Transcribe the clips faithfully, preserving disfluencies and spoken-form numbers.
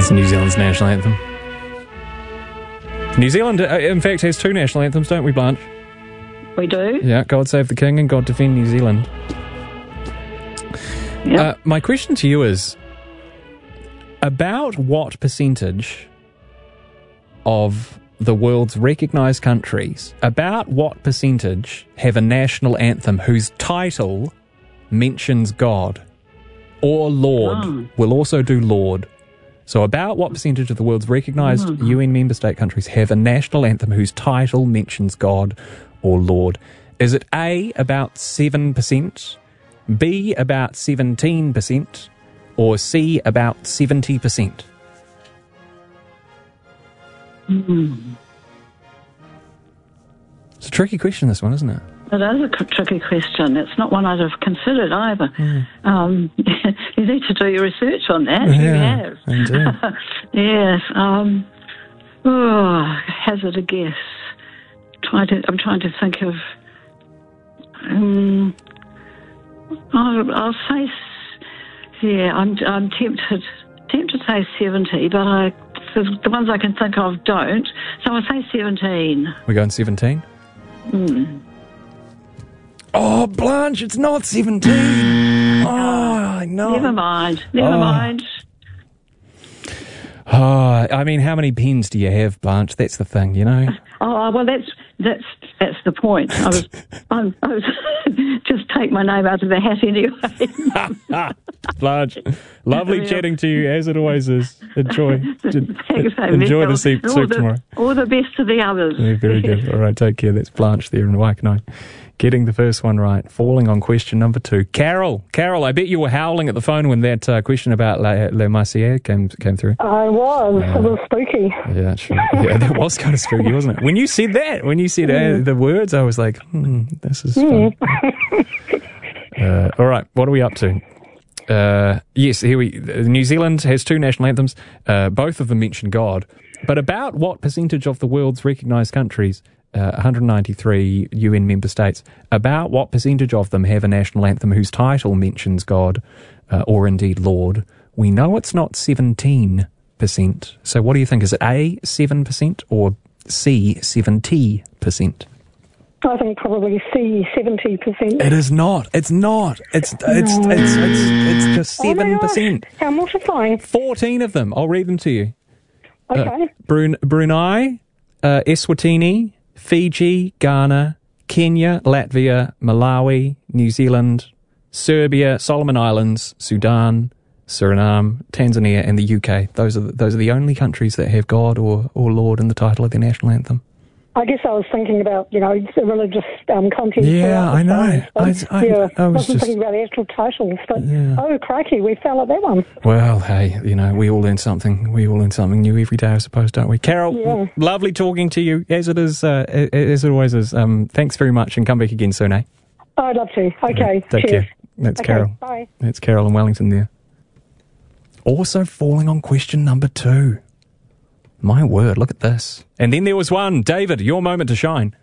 That's New Zealand's national anthem. New Zealand, uh, in fact, has two national anthems, don't we, Blanche? We do. Yeah, God Save the King and God Defend New Zealand. Yep. Uh, my question to you is, about what percentage of the world's recognised countries, about what percentage have a national anthem whose title mentions God or Lord? Oh. We'll also do Lord. So about what percentage of the world's recognised Mm. U N member state countries have a national anthem whose title mentions God or Lord? Is it A, about seven percent, B, about seventeen percent, or C, about seventy percent? Mm. It's a tricky question, this one, isn't it? It is a c- tricky question. It's not one I'd have considered either. Mm. Um, you need to do your research on that. Yeah, you have. indeed. Yes. Um, oh, hazard a guess. Try to, I'm trying to think of... Um, I'll, I'll say... s- Yeah, I'm, I'm tempted, tempted to say seventy, but I, the, the ones I can think of don't. So I'll say seventeen. We're going seventeen? Mm. Oh, Blanche, it's not seventeen. Oh, I know. Never mind. Never Oh. mind. Oh, I mean, how many pens do you have, Blanche? That's the thing, you know? Oh well, that's that's that's the point. I was, I'm, I was just take my name out of the hat anyway. Blanche, lovely Yeah. chatting to you, as it always is. Enjoy. Thanks, Enjoy the Michael. soup, all soup the, tomorrow. All the best to the others. Yeah, very good. All right, take care. That's Blanche there in Waikanae. Getting the first one right, falling on question number two. Carol, Carol, I bet you were howling at the phone when that uh, question about La, La Marseillaise came, came through. I was. Uh, it was spooky. Yeah, sure. Yeah, that was kind of spooky, wasn't it? When you said that, when you said uh, the words, I was like, hmm, this is fun. uh, all right, what are we up to? Uh, yes, here we. New Zealand has two national anthems. Uh, both of them mention God. But about what percentage of the world's recognised countries, uh, one hundred ninety-three U N member states, about what percentage of them have a national anthem whose title mentions God, uh, or indeed Lord? We know it's not seventeen percent. So what do you think? Is it A, seven percent, or C, seventy percent? I think probably C, seventy percent. It is not. It's not. It's it's it's it's, it's, it's just Oh my seven percent. gosh, how mortifying. Fourteen of them. I'll read them to you. Okay. Uh, Brun- Brunei, uh, Eswatini, Fiji, Ghana, Kenya, Latvia, Malawi, New Zealand, Serbia, Solomon Islands, Sudan, Suriname, Tanzania, and the U K. Those are the, those are the only countries that have God or, or Lord in the title of their national anthem. I guess I was thinking about, you know, the religious um, content. Yeah, I know. I, I- I- yeah, I was wasn't just- thinking about the actual titles, but Yeah. oh, crikey, we fell at that one. Well, hey, you know, we all learn something. We all learn something new every day, I suppose, don't we? Carol, Yeah. lovely talking to you, as it is, uh, as it always is. Um, thanks very much, and come back again soon, eh? I'd love to. Okay, Take cheers. care. That's Okay, Carol. bye. That's Carol in Wellington there. Also falling on question number two. My word, look at this. And then there was one. David, your moment to shine.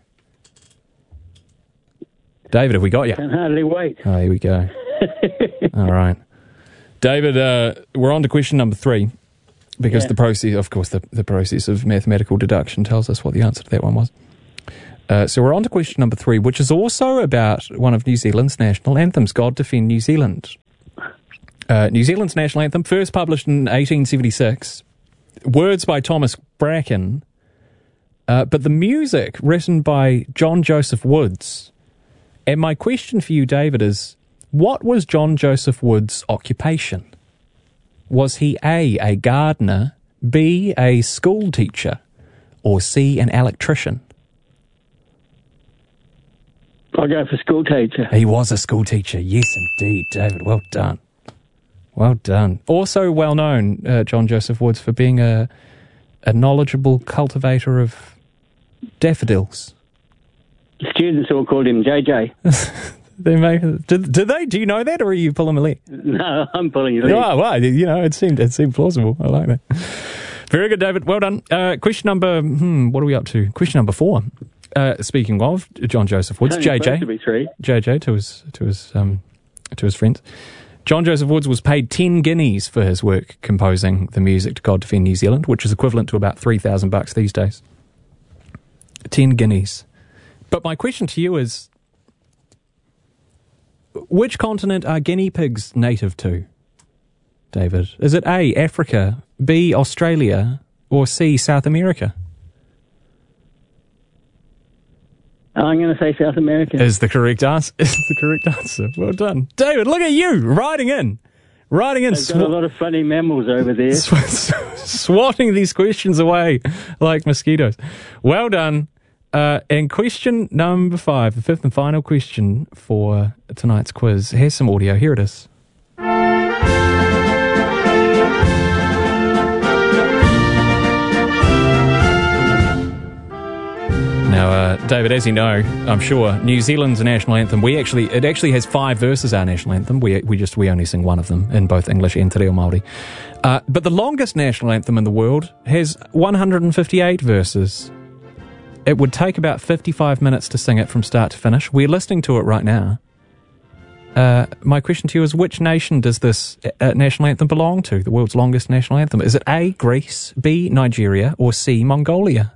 David, have we got you? Can hardly wait. Oh, here we go. All right. David, uh, we're on to question number three, because Yeah. the process, of course, the, the process of mathematical deduction tells us what the answer to that one was. Uh, so we're on to question number three, which is also about one of New Zealand's national anthems, God Defend New Zealand. Uh, New Zealand's national anthem, first published in eighteen seventy-six, words by Thomas Bracken, uh, but the music written by John Joseph Woods. And my question for you, David, is what was John Joseph Woods' occupation? Was he A, a gardener, B, a school teacher, or C, an electrician? I'll go for school teacher. He was a school teacher. Yes, indeed, David. Well done. Well done. Also well known, uh, John Joseph Woods, for being a, a knowledgeable cultivator of daffodils. Students all called him J J. They may, do, do they? Do you know that, or are you pulling a leg? No, I'm pulling your leg. Oh, well, you know, it seemed it seemed plausible. I like that. Very good, David. Well done. Uh, question number, hmm, what are we up to? Question number four. Uh, speaking of John Joseph Woods, It's J only J, supposed to be three. J J to his to his um to his friends. John Joseph Woods was paid ten guineas for his work composing the music to God Defend New Zealand, which is equivalent to about three thousand bucks these days. ten guineas. But my question to you is, which continent are guinea pigs native to, David? Is it A, Africa, B, Australia, or C, South America? I'm going to say South America. Is the correct answer. Is the correct answer. Well done. David, look at you, riding in. Riding in. They've got a lot of funny mammals over there. Sw- swatting these questions away like mosquitoes. Well done. Uh, and question number five, the fifth and final question for tonight's quiz. Here's some audio. Here it is. Now, uh, David, as you know, I'm sure, New Zealand's national anthem, we actually, it actually has five verses, our national anthem. We we just, we only sing one of them in both English and Te Reo Māori. Uh, but the longest national anthem in the world has one hundred fifty-eight verses. It would take about fifty-five minutes to sing it from start to finish. We're listening to it right now. Uh, my question to you is, which nation does this uh, national anthem belong to, the world's longest national anthem? Is it A, Greece, B, Nigeria, or C, Mongolia?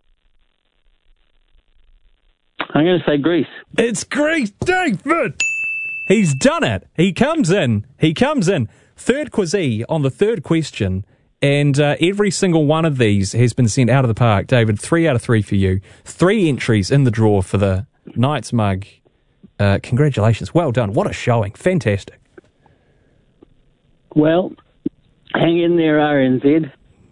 I'm going to say Greece. It's Greece, David! He's done it. He comes in. He comes in. Third quizzy on the third question, and uh, every single one of these has been sent out of the park. David, three out of three for you. Three entries in the draw for the Knights mug. Uh, congratulations. Well done. What a showing. Fantastic. Well, hang in there, R N Z.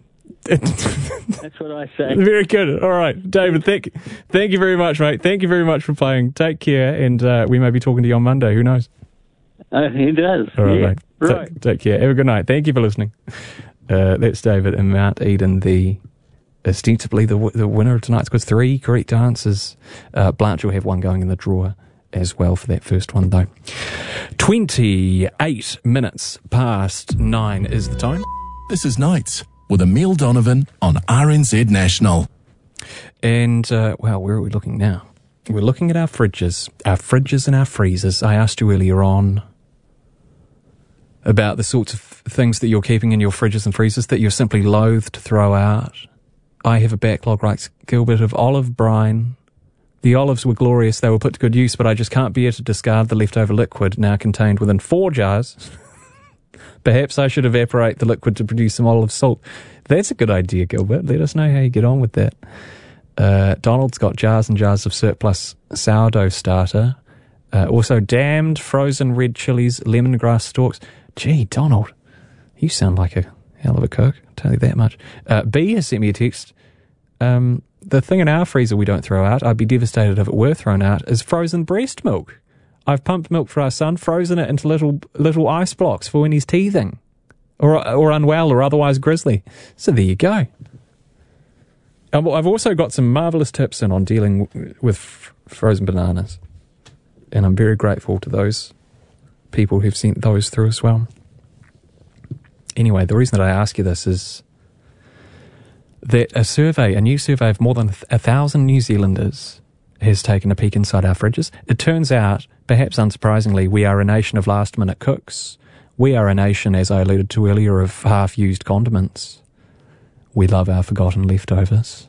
That's what I say. Very good. All right, David, thank, thank you very much, mate. Thank you very much for playing. Take care, and uh, we may be talking to you on Monday. Who knows? Uh, he does. All right, yeah, mate. Right. Take, take care. Have a good night. Thank you for listening. Uh, that's David in Mount Eden, the ostensibly the the winner of tonight's quiz. Three correct answers. Uh, Blanche will have one going in the drawer as well for that first one, though. twenty-eight minutes past nine is the time. This is Nights with Emile Donovan on R N Z National. And, uh, well, where are we looking now? We're looking at our fridges. Our fridges and our freezers. I asked you earlier on about the sorts of things that you're keeping in your fridges and freezers that you're simply loath to throw out. I have a backlog, writes Gilbert, of olive brine. The olives were glorious. They were put to good use, but I just can't bear to discard the leftover liquid now contained within four jars. Perhaps I should evaporate the liquid to produce some olive salt. That's a good idea, Gilbert. Let us know how you get on with that. Uh, Donald's got jars and jars of surplus sourdough starter. Uh, also damned frozen red chilies, lemongrass stalks. Gee, Donald, you sound like a hell of a cook. I'll tell you that much. Uh, B has sent me a text. Um, the thing in our freezer we don't throw out, I'd be devastated if it were thrown out, is frozen breast milk. I've pumped milk for our son, frozen it into little little ice blocks for when he's teething, or or unwell, or otherwise grizzly. So there you go. And I've also got some marvellous tips in on dealing w- with f- frozen bananas, and I'm very grateful to those people who've sent those through as well. Anyway, the reason that I ask you this is that a survey, a new survey of more than a thousand New Zealanders has taken a peek inside our fridges. It turns out, perhaps unsurprisingly, we are a nation of last-minute cooks. We are a nation, as I alluded to earlier, of half-used condiments. We love our forgotten leftovers.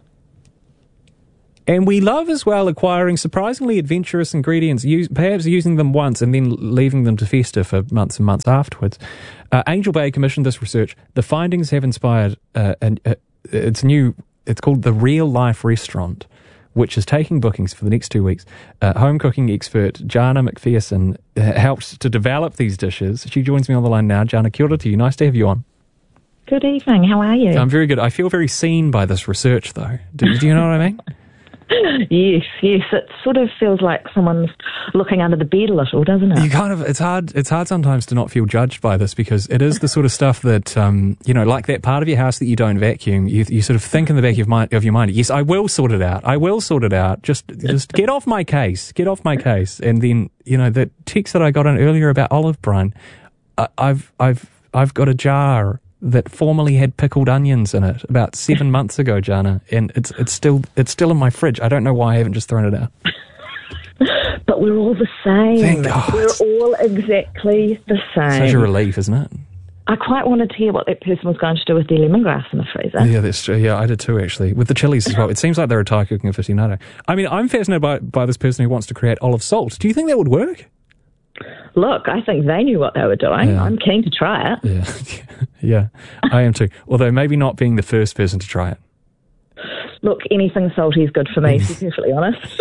And we love as well acquiring surprisingly adventurous ingredients, use, perhaps using them once and then leaving them to fester for months and months afterwards. Uh, Angel Bay commissioned this research. The findings have inspired uh, an, uh, it's new. It's called the Real Life Restaurant, which is taking bookings for the next two weeks. Uh, home cooking expert Jana McPherson uh, helped to develop these dishes. She joins me on the line now. Jana, kia ora to you. Nice to have you on. Good evening. How are you? I'm very good. I feel very seen by this research, though. Do, do you know what I mean? Yes, yes. It sort of feels like someone's looking under the bed a little, doesn't it? You kind of. It's hard. It's hard sometimes to not feel judged by this, because it is the sort of stuff that um, you know, like that part of your house that you don't vacuum. You, you sort of think in the back of your mind. Of your mind, yes, I will sort it out. I will sort it out. Just, just get off my case. Get off my case. And then, you know, the text that I got in earlier about olive brine. I, I've, I've, I've got a jar that formerly had pickled onions in it about seven months ago, Jana, and it's it's still it's still in my fridge. I don't know why I haven't just thrown it out. But but we're all the same. Thank God. We're all exactly the same. Such a relief, isn't it? I quite wanted to hear what that person was going to do with their lemongrass in the freezer. Yeah, that's true. Yeah, I did too, actually. With the chilies as well. It seems like they're a Thai cooking aficionado. I mean, I'm fascinated by, by this person who wants to create olive salt. Do you think that would work? Look, I think they knew what they were doing. Yeah. I'm keen to try it. Yeah, yeah, I am too. Although maybe not being the first person to try it. Look, anything salty is good for me, to be perfectly honest.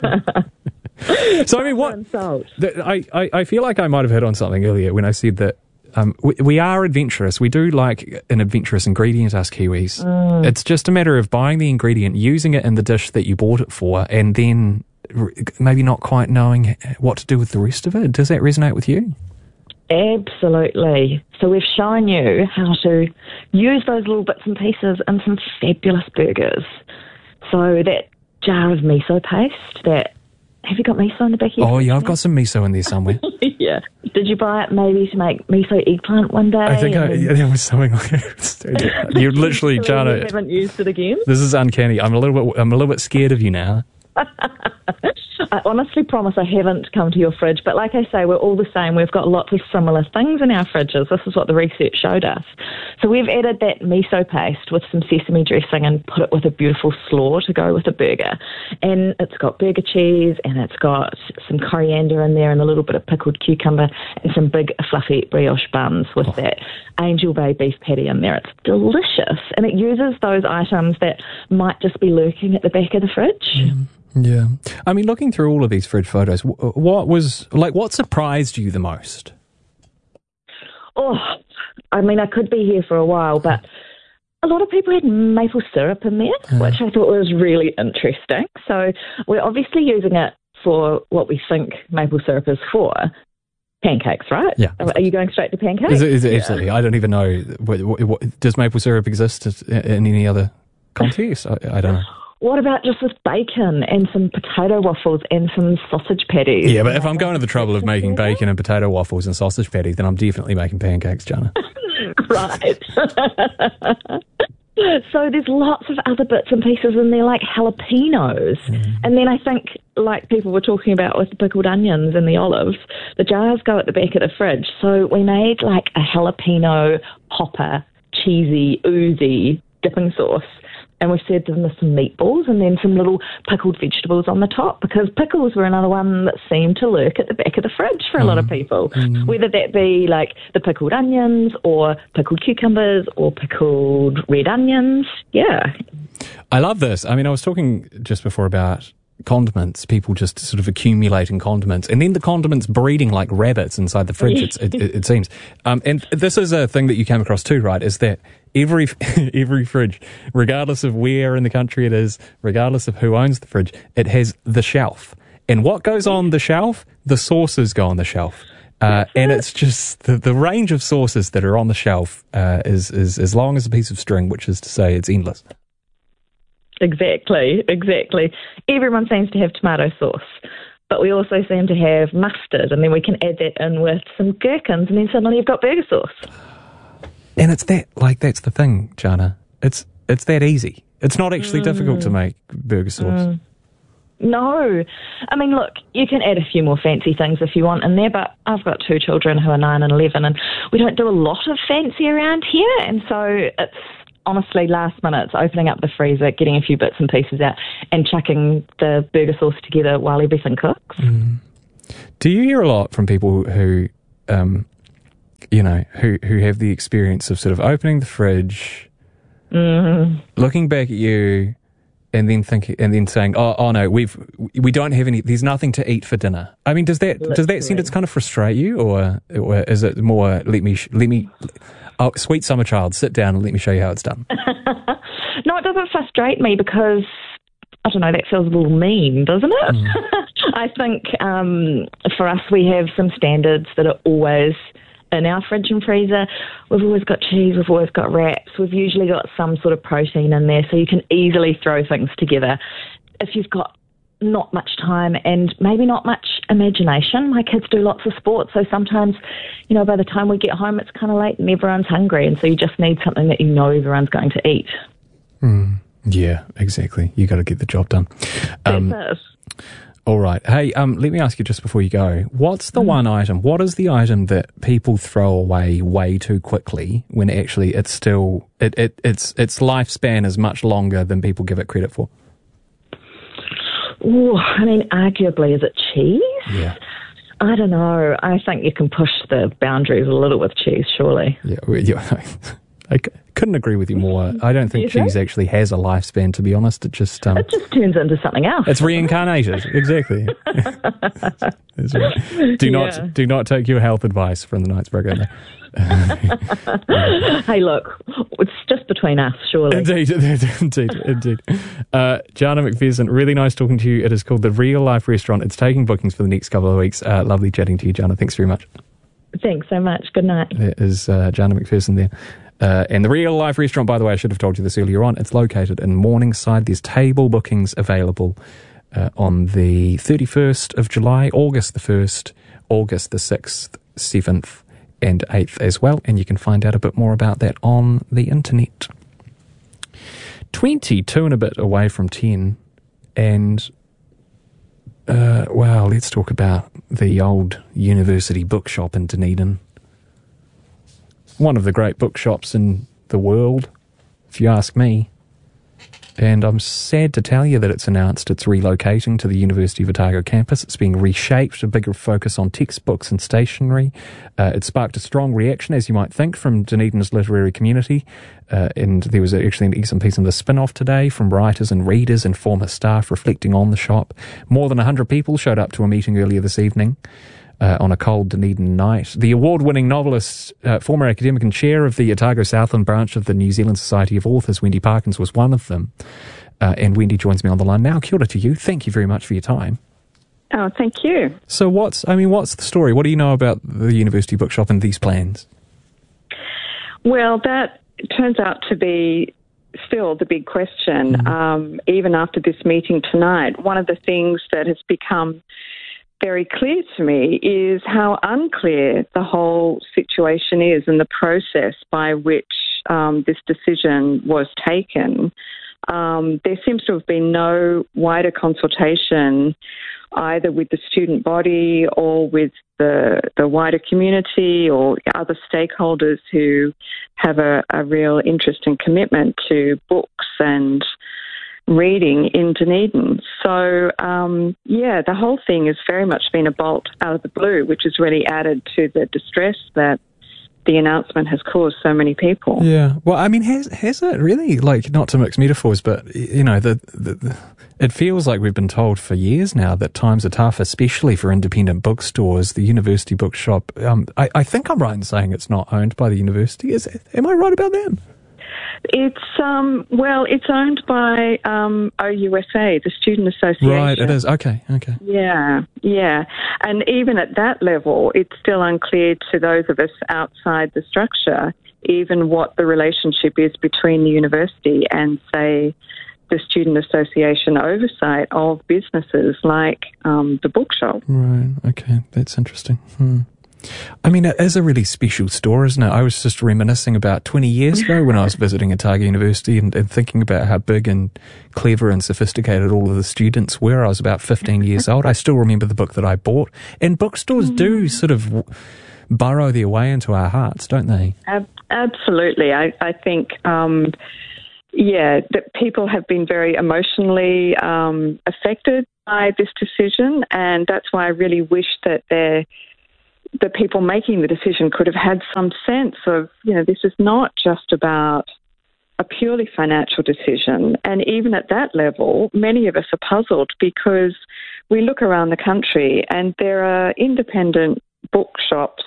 So, I mean, what... Salt. The, I, I, I feel like I might have hit on something earlier when I said that Um, we, we are adventurous. We do like an adventurous ingredient, us Kiwis. Mm. It's just a matter of buying the ingredient, using it in the dish that you bought it for, and then r- maybe not quite knowing what to do with the rest of it. Does that resonate with you? Absolutely. So we've shown you how to use those little bits and pieces in some fabulous burgers. So that jar of miso paste, that... Have you got miso in the back of your Oh, yeah, now? I've got some miso in there somewhere. Yeah. Did you buy it maybe to make miso eggplant one day? I think I, yeah, there was something like that. You literally, You Jana, haven't used it again? this is uncanny. I'm a little bit, I'm a little bit scared of you now. I honestly promise I haven't come to your fridge, but like I say, we're all the same. We've got lots of similar things in our fridges. This is what the research showed us. So we've added that miso paste with some sesame dressing and put it with a beautiful slaw to go with a burger. And it's got burger cheese and it's got some coriander in there and a little bit of pickled cucumber and some big fluffy brioche buns with oh. that Angel Bay beef patty in there. It's delicious. And it uses those items that might just be lurking at the back of the fridge. Mm. Yeah. I mean, looking through all of these fridge photos, what was, like, what surprised you the most? Oh, I mean, I could be here for a while, but a lot of people had maple syrup in there, uh. which I thought was really interesting. So we're obviously using it for what we think maple syrup is for. Pancakes, right? Yeah. Are you going straight to pancakes? Is it, is it yeah. Absolutely. I don't even know. What, what, what, does maple syrup exist in any other context? I, I don't know. What about just with bacon and some potato waffles and some sausage patties? Yeah, but if I'm going to the trouble of making bacon and potato waffles and sausage patties, then I'm definitely making pancakes, Jana. Right. So there's lots of other bits and pieces in there, like jalapenos. Mm. And then I think, like people were talking about with the pickled onions and the olives, the jars go at the back of the fridge. So we made like a jalapeno hopper, cheesy, oozy dipping sauce. And we served them with some meatballs and then some little pickled vegetables on the top, because pickles were another one that seemed to lurk at the back of the fridge for a mm. lot of people, mm. whether that be like the pickled onions or pickled cucumbers or pickled red onions. Yeah. I love this. I mean, I was talking just before about condiments, people just sort of accumulating condiments, and then the condiments breeding like rabbits inside the fridge, it's, it, it, it seems. Um, and this is a thing that you came across too, right, is that every every fridge, regardless of where in the country it is, regardless of who owns the fridge, it has the shelf. And what goes on the shelf? The sauces go on the shelf. Uh, and it's just the, the range of sauces that are on the shelf uh, is, is as long as a piece of string, which is to say it's endless. Exactly, exactly. Everyone seems to have tomato sauce, but we also seem to have mustard, and then we can add that in with some gherkins, and then suddenly you've got burger sauce. And it's that, like, that's the thing, Jana. It's it's that easy. It's not actually mm. difficult to make burger sauce. Mm. No. I mean, look, you can add a few more fancy things if you want in there, but I've got two children who are nine and eleven, and we don't do a lot of fancy around here, and so it's honestly last minute, it's opening up the freezer, getting a few bits and pieces out, and chucking the burger sauce together while everything cooks. Mm. Do you hear a lot from people who, um, you know, who, who have the experience of sort of opening the fridge, mm. looking back at you, and then thinking, and then saying, "Oh, oh no, we've we don't have any. There's nothing to eat for dinner." I mean, does that Literally. does that seem to kind of frustrate you, or, or is it more let me let me? Oh, sweet summer child, sit down and let me show you how it's done. No, it doesn't frustrate me because, I don't know, that feels a little mean, doesn't it? Mm. I think um, for us, we have some standards that are always in our fridge and freezer. We've always got cheese, we've always got wraps, we've usually got some sort of protein in there, so you can easily throw things together. If you've got not much time and maybe not much imagination. My kids do lots of sports, so sometimes, you know, by the time we get home, it's kind of late and everyone's hungry, and so you just need something that you know everyone's going to eat. Mm, yeah, exactly. You got to get the job done. Um, That's it. All right. Hey, um, let me ask you just before you go, what's the mm. one item, what is the item that people throw away way too quickly when actually it's still, it, it its its lifespan is much longer than people give it credit for? Oh, I mean, arguably, is it cheese? Yeah. I don't know. I think you can push the boundaries a little with cheese, surely. Yeah, yeah. I couldn't agree with you more. I don't think cheese actually has a lifespan, to be honest. It just... Um, it just turns into something else. It's reincarnated, exactly. That's right. Do not yeah. do not take your health advice from the Knights Brigade. Hey, look, it's just between us, surely. Indeed, indeed, indeed. Uh, Jana McPherson, really nice talking to you. It is called The Real Life Restaurant. It's taking bookings for the next couple of weeks. Uh, lovely chatting to you, Jana. Thanks very much. Thanks so much. Good night. There is uh, Jana McPherson there. Uh, and the Real Life Restaurant, by the way, I should have told you this earlier on, it's located in Morningside. There's table bookings available uh, on the thirty-first of July, August the first, August the sixth, seventh and eighth as well. And you can find out a bit more about that on the internet. twenty-two and a bit away from ten. And, uh, well, let's talk about the old university bookshop in Dunedin. One of the great bookshops in the world, if you ask me. And I'm sad to tell you that it's announced it's relocating to the University of Otago campus. It's being reshaped, a bigger focus on textbooks and stationery. Uh, it sparked a strong reaction, as you might think, from Dunedin's literary community. Uh, and there was actually an excellent piece on the spin-off today from writers and readers and former staff reflecting on the shop. More than one hundred people showed up to a meeting earlier this evening. Uh, on a cold Dunedin night. The award-winning novelist, uh, former academic and chair of the Otago Southland branch of the New Zealand Society of Authors, Wendy Parkins, was one of them. Uh, and Wendy joins me on the line now. Kia ora to you. Thank you very much for your time. Oh, thank you. So what's, I mean, what's the story? What do you know about the University Bookshop and these plans? Well, that turns out to be still the big question, mm-hmm. um, even after this meeting tonight. One of the things that has become very clear to me is how unclear the whole situation is and the process by which um, this decision was taken. Um, there seems to have been no wider consultation either with the student body or with the, the wider community or other stakeholders who have a, a real interest and commitment to books and reading in Dunedin. So, um, yeah, the whole thing has very much been a bolt out of the blue, which has really added to the distress that the announcement has caused so many people. Yeah. Well, I mean, has has it really, like, not to mix metaphors, but, you know, the, the, the it feels like we've been told for years now that times are tough, especially for independent bookstores. The University Bookshop, um, I, I think I'm right in saying it's not owned by the university. Is it, am I right about that? It's, um, well, it's owned by um, O U S A, the Student Association. Right, it is. Okay, okay. Yeah, yeah. And even at that level, it's still unclear to those of us outside the structure even what the relationship is between the university and, say, the Student Association oversight of businesses like um, the bookshop. Right, okay. That's interesting. Hmm. I mean, it is a really special store, isn't it? I was just reminiscing about twenty years ago when I was visiting Otago University and, and thinking about how big and clever and sophisticated all of the students were. I was about fifteen years old. I still remember the book that I bought. And bookstores mm. do sort of burrow their way into our hearts, don't they? Ab- absolutely. I, I think, um, yeah, that people have been very emotionally um, affected by this decision, and that's why I really wish that they're the people making the decision could have had some sense of, you know, this is not just about a purely financial decision. And even at that level, many of us are puzzled because we look around the country and there are independent bookshops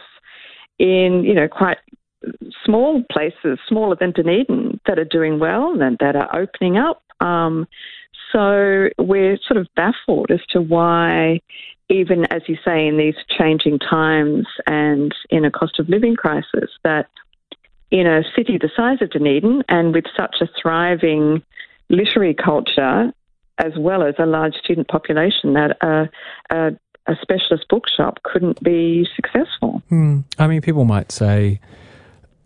in, you know, quite small places, smaller than Dunedin, that are doing well and that are opening up. Um, so we're sort of baffled as to why, even as you say, in these changing times and in a cost of living crisis, that in a city the size of Dunedin and with such a thriving literary culture, as well as a large student population, that a, a, a specialist bookshop couldn't be successful. Hmm. I mean, people might say,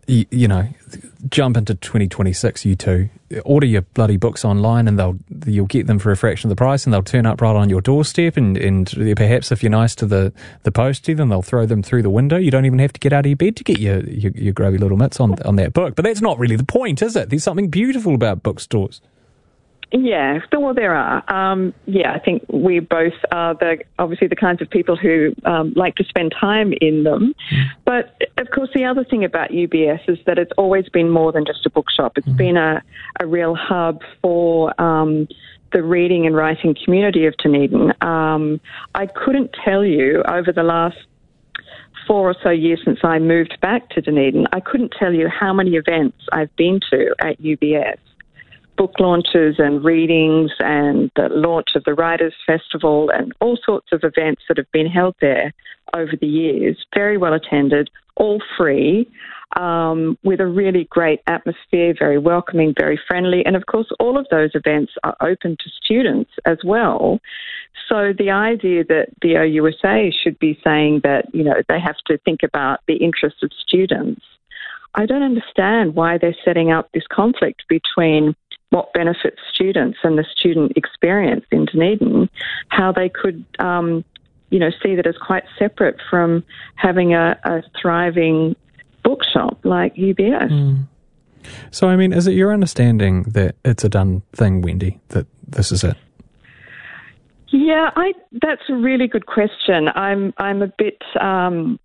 you, you know, jump into twenty twenty-six, you two. Order your bloody books online and they'll you'll get them for a fraction of the price and they'll turn up right on your doorstep and, and perhaps if you're nice to the, the postie, then they'll throw them through the window. You don't even have to get out of your bed to get your, your, your grubby little mitts on, on that book. But that's not really the point, is it? There's something beautiful about bookstores. Yeah, well, there are. Um, yeah, I think we both are the obviously the kinds of people who um, like to spend time in them. But, of course, the other thing about U B S is that it's always been more than just a bookshop. It's mm-hmm. been a, a real hub for um, the reading and writing community of Dunedin. Um, I couldn't tell you over the last four or so years since I moved back to Dunedin, I couldn't tell you how many events I've been to at U B S. Book launches and readings and the launch of the Writers' Festival and all sorts of events that have been held there over the years, very well attended, all free, um, with a really great atmosphere, very welcoming, very friendly. And, of course, all of those events are open to students as well. So the idea that the O U S A should be saying that, you know, they have to think about the interests of students, I don't understand why they're setting up this conflict between what benefits students and the student experience in Dunedin, how they could, um, you know, see that as quite separate from having a, a thriving bookshop like U B S. Mm. So, I mean, is it your understanding that it's a done thing, Wendy, that this is it? Yeah, I. That's a really good question. I'm. I'm a bit. Um,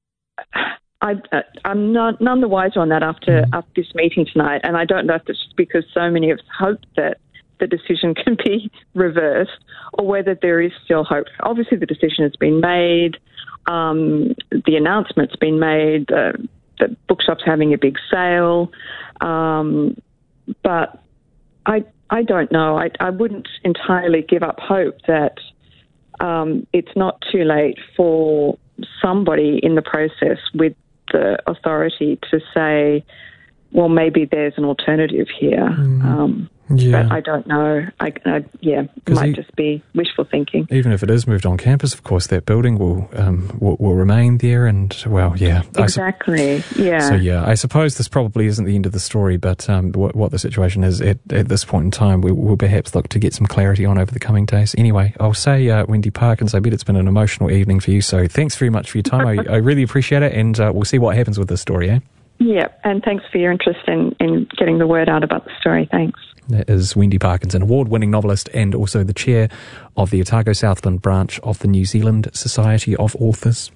I, I'm not, none the wiser on that after, mm. after this meeting tonight, and I don't know if it's just because so many of us hope that the decision can be reversed or whether there is still hope. Obviously, the decision has been made, um, the announcement's been made, uh, the bookshop's having a big sale, um, but I, I don't know. I, I wouldn't entirely give up hope that um, it's not too late for somebody in the process with the authority to say, well, maybe there's an alternative here. Mm. Um, yeah. But I don't know. I, I, yeah, it might he, just be wishful thinking. Even if it is moved on campus, of course, that building will um, will, will remain there. And, well, yeah. Exactly, su- yeah. So, yeah, I suppose this probably isn't the end of the story, but um, what, what the situation is at, at this point in time, we will perhaps look to get some clarity on over the coming days. Anyway, I'll say, uh, Wendy Parkins, I bet it's been an emotional evening for you, so thanks very much for your time. I, I really appreciate it, and uh, we'll see what happens with this story, eh? Yeah, and thanks for your interest in, in getting the word out about the story. Thanks. That is Wendy Parkins, an award-winning novelist and also the chair of the Otago Southland branch of the New Zealand Society of Authors.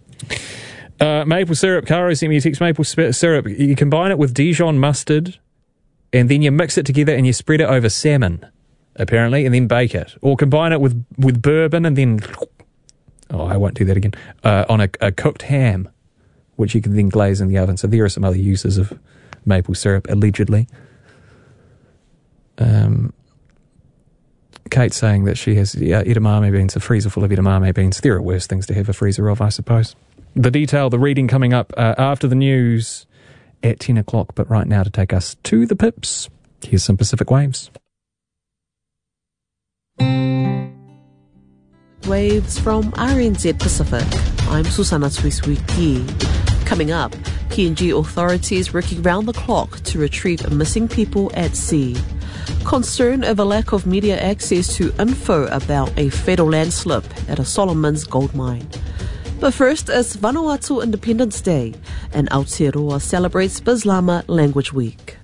Uh, maple syrup. Caro sent me a text. Maple syrup. You combine it with Dijon mustard and then you mix it together and you spread it over salmon, apparently, and then bake it. Or combine it with, with bourbon and then... Oh, I won't do that again. Uh, on a, a cooked ham, which you can then glaze in the oven. So there are some other uses of maple syrup, allegedly. Um, Kate's saying that she has uh, edamame beans, a freezer full of edamame beans. There are worse things to have a freezer of, I suppose. The detail, the reading coming up uh, after the news at ten o'clock. But right now, to take us to the pips, here's some Pacific Waves. Waves from R N Z Pacific. I'm Susana Swiswiki. Coming up, P N G authorities working round the clock to retrieve missing people at sea. Concern over lack of media access to info about a fatal landslip at a Solomon's gold mine. But first, it's Vanuatu Independence Day, and Aotearoa celebrates Bislama Language Week.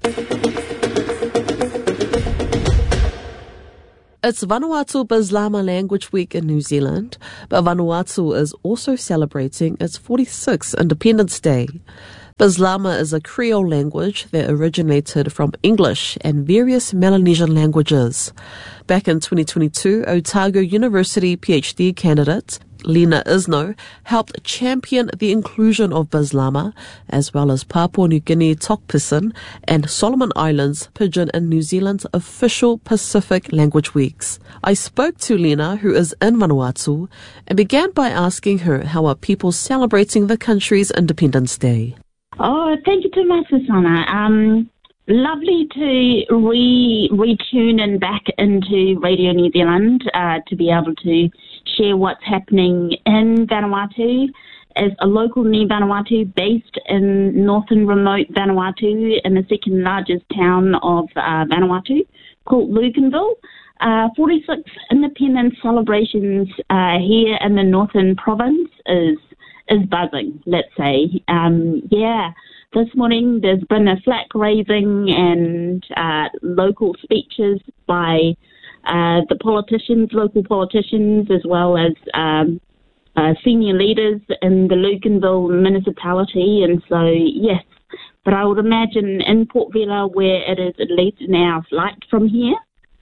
It's Vanuatu Bislama Language Week in New Zealand, but Vanuatu is also celebrating its forty-sixth Independence Day. Bislama is a Creole language that originated from English and various Melanesian languages. Back in twenty twenty-two, Otago University PhD candidate Lena Isno helped champion the inclusion of Bislama, as well as Papua New Guinea Tok Pisin and Solomon Islands Pidgin in New Zealand's official Pacific Language Weeks. I spoke to Lena, who is in Vanuatu, and began by asking her how are people celebrating the country's Independence Day. Oh, thank you too much, Susanna. Um, lovely to re retune and back into Radio New Zealand uh, to be able to share what's happening in Vanuatu. as a local Ni Vanuatu based in northern remote Vanuatu in the second largest town of uh, Vanuatu called Lucanville. Uh, forty-six independence celebrations uh, here in the northern province is is buzzing, let's say. Um, yeah, this morning there's been a flag raising and uh, local speeches by uh, the politicians, local politicians, as well as um, uh, senior leaders in the Lucanville municipality. And so, yes, but I would imagine in Port Vila, where it is at least an hour flight from here,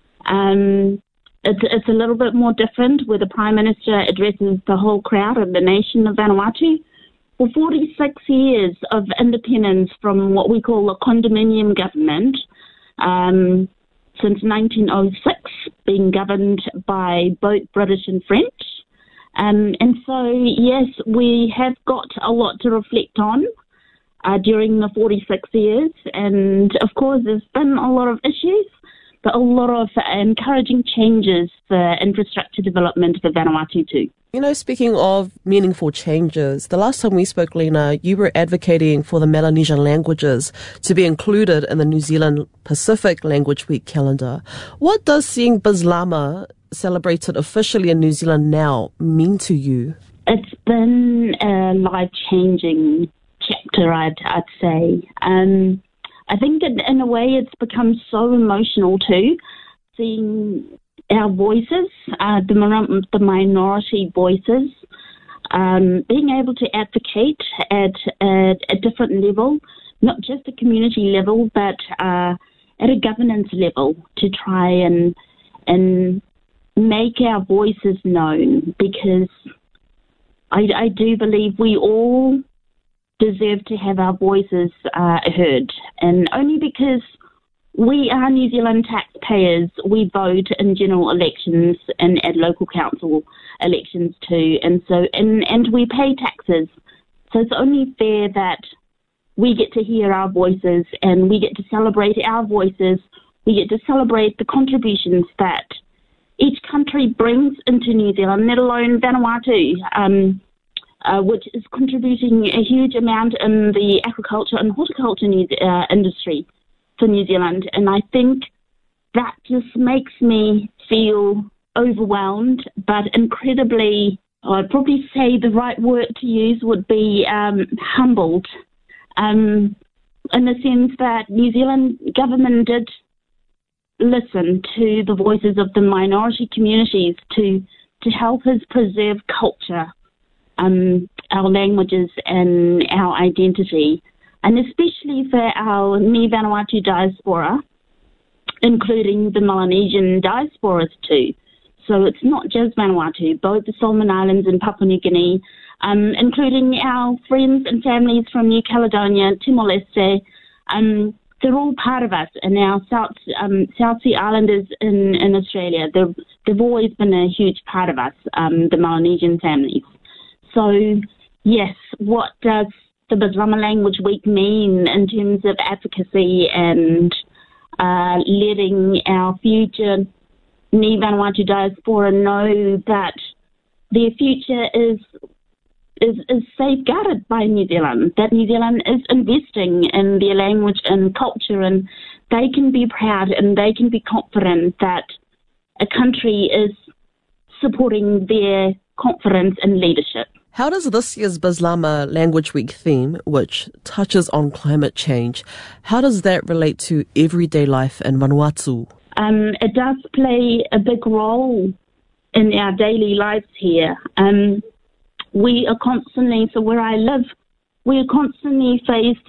um, It's, it's a little bit more different, where the Prime Minister addresses the whole crowd of the nation of Vanuatu. For forty-six years of independence from what we call a condominium government, um, since nineteen oh six, being governed by both British and French. Um, and so, yes, we have got a lot to reflect on uh, during the forty-six years. And, of course, there's been a lot of issues, but a lot of encouraging changes for infrastructure development for Vanuatu too. You know, speaking of meaningful changes, the last time we spoke, Lena, you were advocating for the Melanesian languages to be included in the New Zealand Pacific Language Week calendar. What does seeing Bislama celebrated officially in New Zealand now mean to you? It's been a life-changing chapter, I'd, I'd say. Um, I think in, in a way it's become so emotional too, seeing our voices, uh, the, the minority voices, um, being able to advocate at a, a different level, not just a community level, but uh, at a governance level, to try and and make our voices known, because I, I do believe we all deserve to have our voices uh, heard, and only because we are New Zealand taxpayers, we vote in general elections and at local council elections too, and so and, and we pay taxes. So it's only fair that we get to hear our voices and we get to celebrate our voices. We get to celebrate the contributions that each country brings into New Zealand, let alone Vanuatu, um, uh, which is contributing a huge amount in the agriculture and horticulture new, uh, industry for New Zealand. And I think that just makes me feel overwhelmed, but incredibly, I'd probably say the right word to use would be um, humbled, um, in the sense that New Zealand government did listen to the voices of the minority communities to to help us preserve culture, um, our languages and our identity, and especially for our Ni Vanuatu diaspora, including the Melanesian diasporas too. So it's not just Vanuatu, both the Solomon Islands and Papua New Guinea, um, including our friends and families from New Caledonia, Timor-Leste. Um, they're all part of us, and our South um, South Sea Islanders in, in Australia, they've, they've always been a huge part of us, um, the Melanesian families. So, yes, what does the Bislama Language Week mean in terms of advocacy and uh, letting our future Ni Vanuatu diaspora know that their future is is is safeguarded by New Zealand, that New Zealand is investing in their language and culture, and they can be proud and they can be confident that a country is supporting their confidence in leadership. How does this year's Bislama Language Week theme, which touches on climate change, how does that relate to everyday life in Vanuatu? Um, it does play a big role in our daily lives here. Um, we are constantly, so where I live, we are constantly faced